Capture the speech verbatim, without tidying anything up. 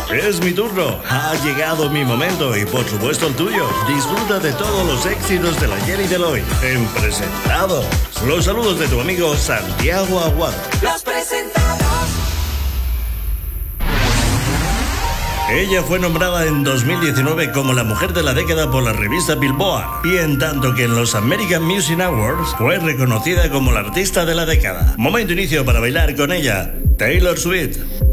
Es mi turno, ha llegado mi momento y por supuesto el tuyo. Disfruta de todos los éxitos del ayer y del hoy. En Presentados, los saludos de tu amigo Santiago Aguado. Los presentados. Ella fue nombrada en dos mil diecinueve como la mujer de la década por la revista Billboard, y en tanto que en los American Music Awards fue reconocida como la artista de la década. Momento inicio para bailar con ella, Taylor Swift.